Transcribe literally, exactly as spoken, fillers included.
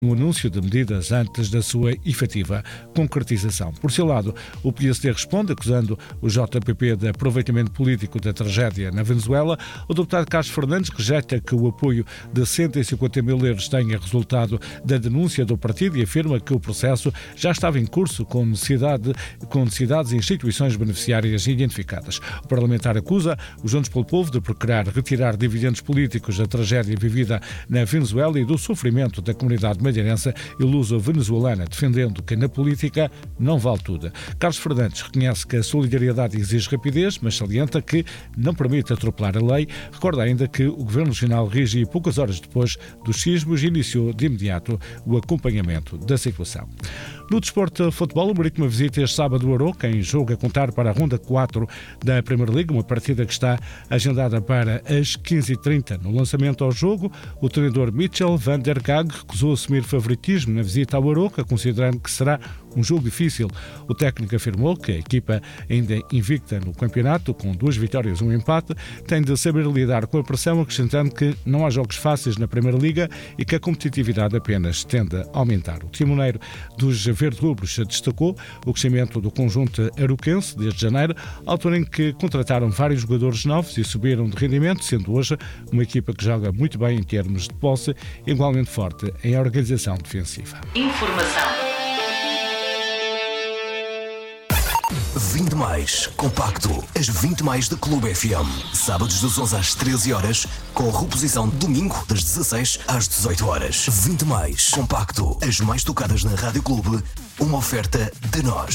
o anúncio de medidas antes da sua efetiva concretização. Por seu lado, o P S D responde acusando o J P P de aproveitamento político da tragédia na Venezuela. O deputado Carlos Fernandes rejeita que o apoio de cento e cinquenta mil euros tenha resultado da denúncia do partido e afirma que o processo já estava em curso com, necessidade, com necessidades e instituições beneficiárias identificadas. O parlamentar acusa o Juntos pelo Povo de procurar retirar dividendos políticos da tragédia vivida na Venezuela e do sofrimento da comunidade madeirense e luso-venezuelana, defendendo que na política não vale tudo. Carlos Fernandes reconhece que a solidariedade exige rapidez, mas salienta que não permite atropelar a lei. Recorda ainda que o Governo Regional reagiu poucas horas depois dos sismos e iniciou de imediato o acompanhamento da situação. No desporto de futebol, o Marítimo visita este sábado o Aroca, em jogo a contar para a ronda quatro da Primeira Liga, uma partida que está agendada para as quinze e trinta. No lançamento ao jogo, o treinador Michel van der Gaag recusou assumir favoritismo na visita ao Aroca, considerando que será um jogo difícil. O técnico afirmou que a equipa, ainda invicta no campeonato, com duas vitórias e um empate, tem de saber lidar com a pressão, acrescentando que não há jogos fáceis na Primeira Liga e que a competitividade apenas tende a aumentar. O timoneiro dos verde-rubros destacou o crescimento do conjunto aroquense desde janeiro, altura em que contrataram vários jogadores novos e subiram de rendimento, sendo hoje uma equipa que joga muito bem em termos de posse, igualmente forte em organização defensiva. Informação. vinte mais, compacto, as vinte mais da Clube F M. Sábados das onze às treze horas, com reposição domingo das dezasseis às dezoito horas. vinte mais, compacto, as mais tocadas na Rádio Clube, uma oferta de nós.